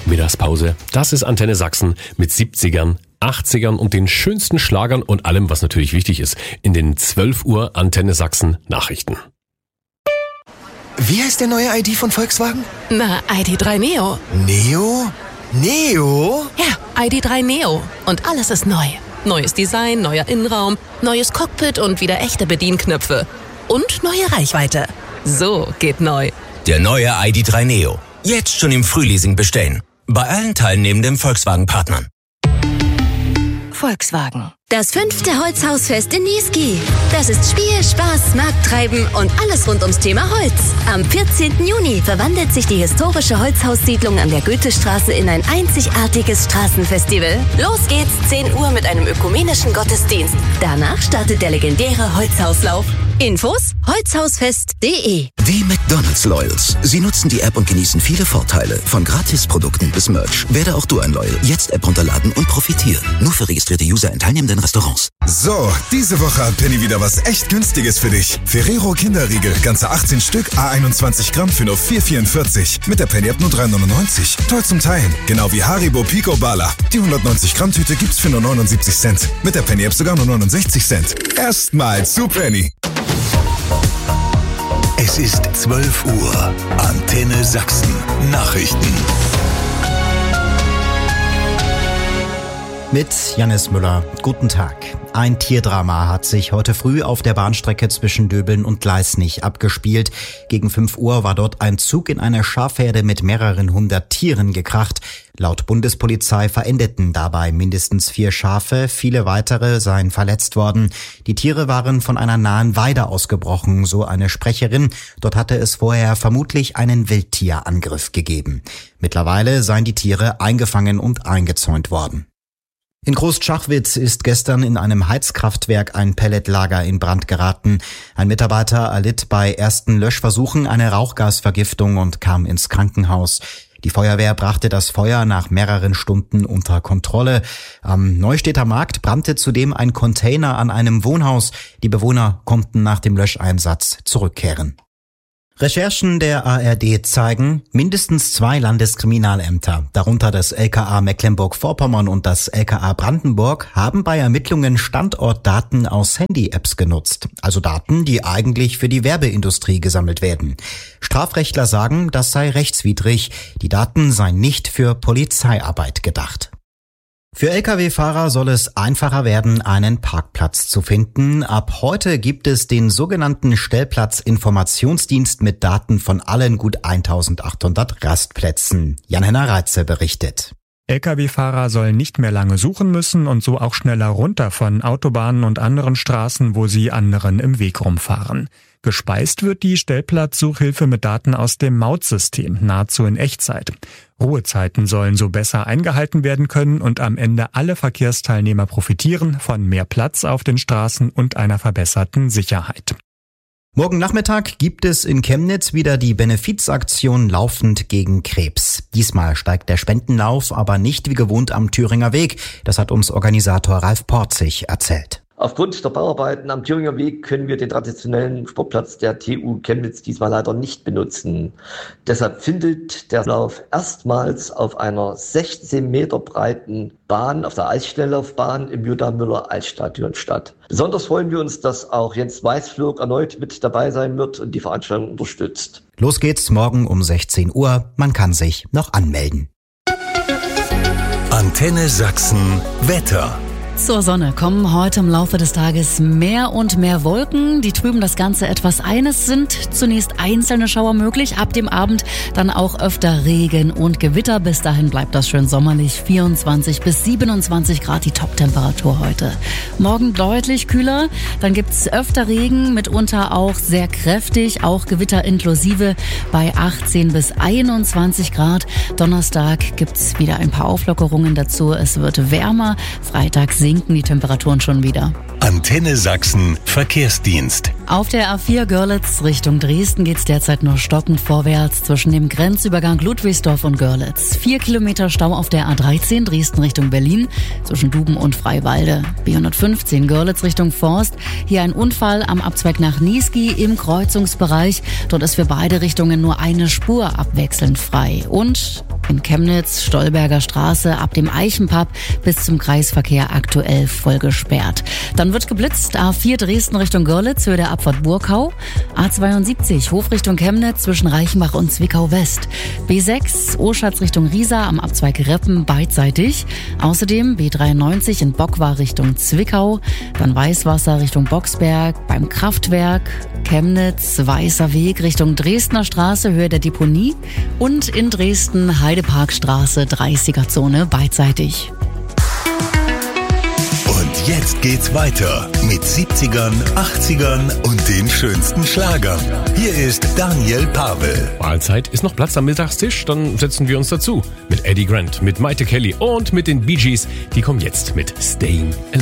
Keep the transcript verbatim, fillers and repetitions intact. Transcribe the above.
Mittagspause. Das ist Antenne Sachsen mit siebzigern, achtzigern und den schönsten Schlagern und allem, was natürlich wichtig ist, in den zwölf Uhr Antenne Sachsen Nachrichten. Wie heißt der neue I D von Volkswagen? Na, I D drei Neo. Neo? Neo? Ja, I D drei Neo. Und alles ist neu. Neues Design, neuer Innenraum, neues Cockpit und wieder echte Bedienknöpfe. Und neue Reichweite. So geht neu. Der neue I D drei Neo. Jetzt schon im Frühleasing bestellen. Bei allen teilnehmenden Volkswagen-Partnern. Volkswagen. Das fünfte Holzhausfest in Niesky. Das ist Spiel, Spaß, Markttreiben und alles rund ums Thema Holz. Am vierzehnten Juni verwandelt sich die historische Holzhaussiedlung an der Goethestraße in ein einzigartiges Straßenfestival. Los geht's, zehn Uhr mit einem ökumenischen Gottesdienst. Danach startet der legendäre Holzhauslauf. Infos holzhausfest punkt de. Die McDonald's Loyals. Sie nutzen die App und genießen viele Vorteile. Von Gratisprodukten bis Merch. Werde auch du ein Loyal. Jetzt App runterladen und profitieren. Nur für registrierte User in teilnehmenden Restaurants. So, diese Woche hat Penny wieder was echt Günstiges für dich. Ferrero Kinderriegel, ganze achtzehn Stück, a einundzwanzig Gramm für nur vier vierundvierzig. Mit der Penny App nur drei neunundneunzig. Toll zum Teilen. Genau wie Haribo Pico Bala. Die hundertneunzig Gramm Tüte gibt's für nur neunundsiebzig Cent. Mit der Penny App sogar nur neunundsechzig Cent. Erstmal zu Penny. Es ist zwölf Uhr. Antenne Sachsen. Nachrichten. Mit Jannis Müller. Guten Tag. Ein Tierdrama hat sich heute früh auf der Bahnstrecke zwischen Döbeln und Gleisnig abgespielt. Gegen fünf Uhr war dort ein Zug in eine Schafherde mit mehreren hundert Tieren gekracht. Laut Bundespolizei verendeten dabei mindestens vier Schafe, viele weitere seien verletzt worden. Die Tiere waren von einer nahen Weide ausgebrochen, so eine Sprecherin. Dort hatte es vorher vermutlich einen Wildtierangriff gegeben. Mittlerweile seien die Tiere eingefangen und eingezäunt worden. In Großschachwitz ist gestern in einem Heizkraftwerk ein Pelletlager in Brand geraten. Ein Mitarbeiter erlitt bei ersten Löschversuchen eine Rauchgasvergiftung und kam ins Krankenhaus. Die Feuerwehr brachte das Feuer nach mehreren Stunden unter Kontrolle. Am Neustädter Markt brannte zudem ein Container an einem Wohnhaus. Die Bewohner konnten nach dem Löscheinsatz zurückkehren. Recherchen der A R D zeigen, mindestens zwei Landeskriminalämter, darunter das L K A Mecklenburg-Vorpommern und das L K A Brandenburg, haben bei Ermittlungen Standortdaten aus Handy-Apps genutzt. Also Daten, die eigentlich für die Werbeindustrie gesammelt werden. Strafrechtler sagen, das sei rechtswidrig. Die Daten seien nicht für Polizeiarbeit gedacht. Für L K W-Fahrer soll es einfacher werden, einen Parkplatz zu finden. Ab heute gibt es den sogenannten Stellplatzinformationsdienst mit Daten von allen gut eintausendachthundert Rastplätzen. Jan-Henner Reitze berichtet. L K W-Fahrer sollen nicht mehr lange suchen müssen und so auch schneller runter von Autobahnen und anderen Straßen, wo sie anderen im Weg rumfahren. Gespeist wird die Stellplatzsuchhilfe mit Daten aus dem Mautsystem, nahezu in Echtzeit. Ruhezeiten sollen so besser eingehalten werden können und am Ende alle Verkehrsteilnehmer profitieren von mehr Platz auf den Straßen und einer verbesserten Sicherheit. Morgen Nachmittag gibt es in Chemnitz wieder die Benefizaktion Laufend gegen Krebs. Diesmal steigt der Spendenlauf aber nicht wie gewohnt am Thüringer Weg. Das hat uns Organisator Ralf Porzig erzählt. Aufgrund der Bauarbeiten am Thüringer Weg können wir den traditionellen Sportplatz der T U Chemnitz diesmal leider nicht benutzen. Deshalb findet der Lauf erstmals auf einer sechzehn Meter breiten Bahn, auf der Eisschnelllaufbahn im Jutta-Müller-Eisstadion statt. Besonders freuen wir uns, dass auch Jens Weißflog erneut mit dabei sein wird und die Veranstaltung unterstützt. Los geht's morgen um sechzehn Uhr. Man kann sich noch anmelden. Antenne Sachsen Wetter. Zur Sonne kommen heute im Laufe des Tages mehr und mehr Wolken. Die trüben das Ganze etwas ein. Es sind zunächst einzelne Schauer möglich. Ab dem Abend dann auch öfter Regen und Gewitter. Bis dahin bleibt das schön sommerlich. vierundzwanzig bis siebenundzwanzig Grad die Top-Temperatur heute. Morgen deutlich kühler. Dann gibt's öfter Regen, mitunter auch sehr kräftig. Auch Gewitter inklusive bei achtzehn bis einundzwanzig Grad. Donnerstag gibt's wieder ein paar Auflockerungen dazu. Es wird wärmer. Freitag sinken die Temperaturen schon wieder. Antenne Sachsen Verkehrsdienst. Auf der A vier Görlitz Richtung Dresden geht's derzeit nur stockend vorwärts zwischen dem Grenzübergang Ludwigsdorf und Görlitz. Vier Kilometer Stau auf der A dreizehn Dresden Richtung Berlin zwischen Duben und Freiwalde. B hundertfünfzehn Görlitz Richtung Forst. Hier ein Unfall am Abzweig nach Niesky im Kreuzungsbereich. Dort ist für beide Richtungen nur eine Spur abwechselnd frei. Und in Chemnitz, Stolberger Straße, ab dem Eichenpub bis zum Kreisverkehr aktuell voll gesperrt. Dann wird geblitzt. A vier Dresden Richtung Görlitz, Höhe der Abfahrt Burkau. A zweiundsiebzig Hof Richtung Chemnitz zwischen Reichenbach und Zwickau West. B sechs Oschatz Richtung Riesa am Abzweig Reppen beidseitig. Außerdem B dreiundneunzig in Bockwar Richtung Zwickau. Dann Weißwasser Richtung Boxberg beim Kraftwerk. Chemnitz, Weißer Weg Richtung Dresdner Straße, Höhe der Deponie. Und in Dresden Heideparkstraße, dreißiger Zone beidseitig. Und jetzt geht's weiter mit siebzigern, achtzigern und den schönsten Schlagern. Hier ist Daniel Pavel. Mahlzeit, ist noch Platz am Mittagstisch? Dann setzen wir uns dazu. Mit Eddie Grant, mit Maite Kelly und mit den Bee Gees. Die kommen jetzt mit Staying Alive.